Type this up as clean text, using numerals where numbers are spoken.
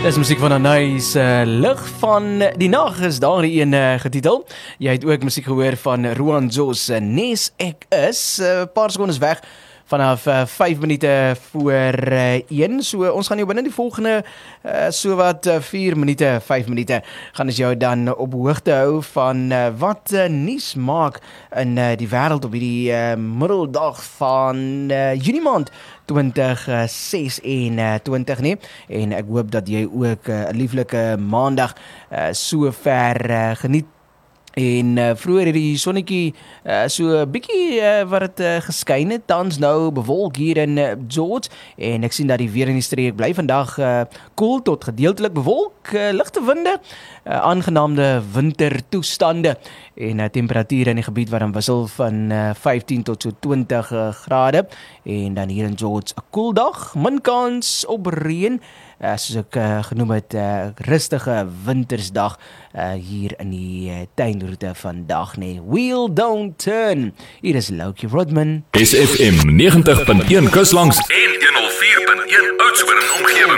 Dis musiek van Anais, Lig van die Nag is daar een getitel. Jy het ook musiek gehoor van Roan Jos, Nes Ek Is, paar secondes weg vanaf 5 minute voor 1, so ons gaan jou binne die volgende so wat 4 minute, 5 minute, gaan ons jou dan op hoogte hou van wat nuus maak in die wêreld op hierdie middeldag van Junie maand 2026 nie, en ek hoop dat jy ook 'n lieflike maandag so ver geniet. En vroeër het die sonnetjie so bietjie wat het geskyn het, tans nou bewolk hier in George, en ek sien dat die weer in die streek bly vandag koel tot gedeeltelik bewolk, ligte winde, aangenaamde wintertoestande, en temperature in die gebied wat dan wissel van 15 tot so 20 grade, en dan hier in George 'n koel dag, min kans op reën, soos ek genoem het, rustige wintersdag hier in die tuinroete vandag, nee. Wheel don't turn. Hier is Loukie Rodman. SFM 90.1 Kuslangs en 104.1 Oudtshoorn omgewing.